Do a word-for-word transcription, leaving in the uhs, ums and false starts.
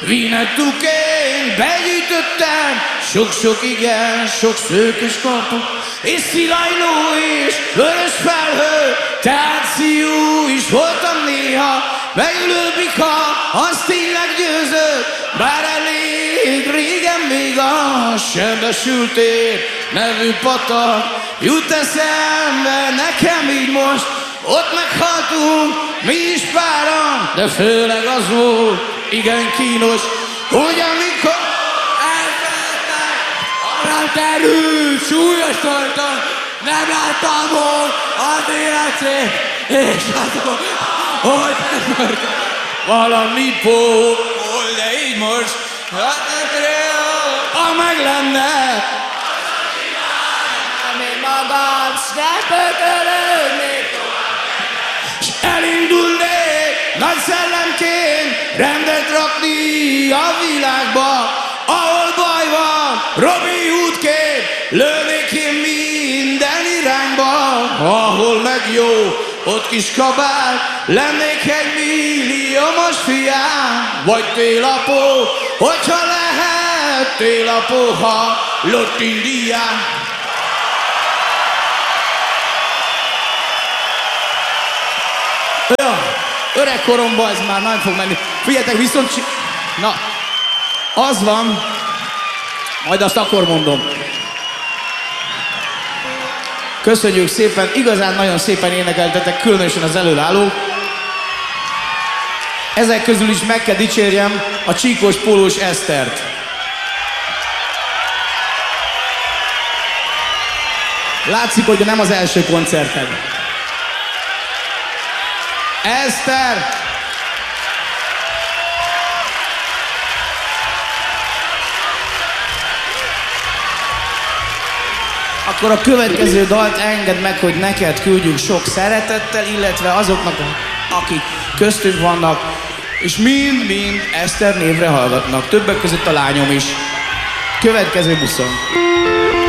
Vinettukén begyűjtöttem sok-sok igen, sok szőkös kapuk, és szilajló és vörös felhő, táció is voltam néha, megülő bika, az tényleg győzött, bár elég régen még a Sebesültér nevű patak jut eszembe nekem így most, ott meghaltunk mi is páran, de főleg az volt igen kínos, hogy amikor elfeledtem, arra terült, súlyosodtam, nem láttam volna az életét, és azon, hogy megmörtem. Valami pól, de így most, ha meg lenne, én magam, s ne pökölődnék tovább, s elindulnék nagy szellemként rendet rakni a világba, ahol baj van, Robi útként lőnék én minden irányba, ahol meg jó, ott kis kabát, lennék egy milliómos fiám, vagy télapó, hogyha lehet télapó, ha lott Indián. Ja, öregkoromban ez már nem fog menni. Figyeljetek, viszont... Na, az van, majd azt akkor mondom. Köszönjük szépen, igazán nagyon szépen énekeltetek, különösen az előállók. Ezek közül is meg kell dicsérjem a csíkos pólós Esztert. Látszik, hogy nem az első koncerted. Eszter! Akkor a következő dalt engedd meg, hogy neked küldjük sok szeretettel, illetve azoknak, akik köztünk vannak, és mind-mind Eszter névre hallgatnak. Többek között a lányom is. Következő buszon.